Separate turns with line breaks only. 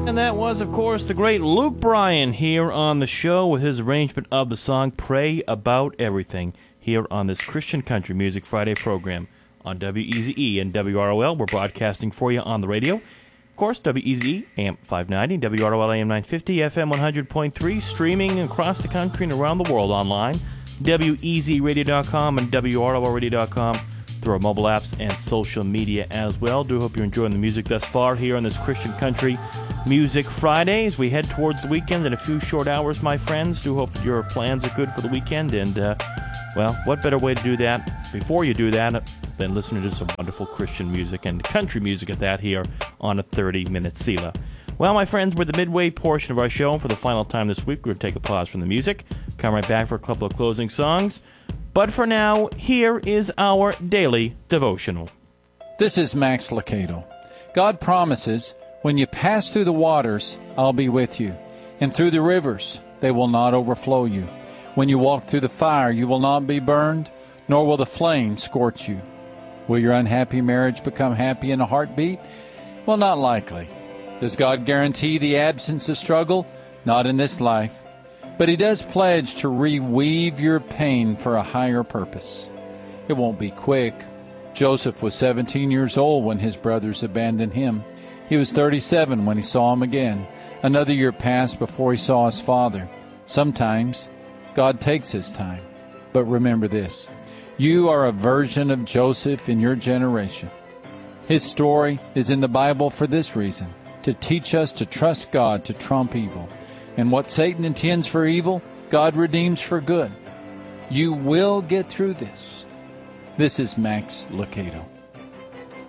And that was, of course, the great Luke Bryan here on the show with his arrangement of the song Pray About Everything here on this Christian Country Music Friday program on WEZE and WROL. We're broadcasting for you on the radio. Of course, WEZE, AM 590, WROL, AM 950, FM 100.3, streaming across the country and around the world online, WEZRadio.com and WROLradio.com, through our mobile apps and social media as well. Do hope you're enjoying the music thus far here on this Christian Country Music Friday as we head towards the weekend in a few short hours, my friends. Do hope your plans are good for the weekend. And, well, what better way to do that before you do that than listening to some wonderful Christian music and country music at that here on a 30-minute Selah. Well, my friends, we're the midway portion of our show. For the final time this week, we're going to take a pause from the music, come right back for a couple of closing songs. But for now, here is our daily devotional.
This is Max Lucado. God promises, when you pass through the waters, I'll be with you. And through the rivers, they will not overflow you. When you walk through the fire, you will not be burned, nor will the flame scorch you. Will your unhappy marriage become happy in a heartbeat? Well, not likely. Does God guarantee the absence of struggle? Not in this life. But He does pledge to reweave your pain for a higher purpose. It won't be quick. Joseph was 17 years old when his brothers abandoned him. He was 37 when he saw him again. Another year passed before he saw his father. Sometimes God takes His time. But remember this. You are a version of Joseph in your generation. His story is in the Bible for this reason, to teach us to trust God to trump evil. And what Satan intends for evil, God redeems for good. You will get through this. This is Max Lucado.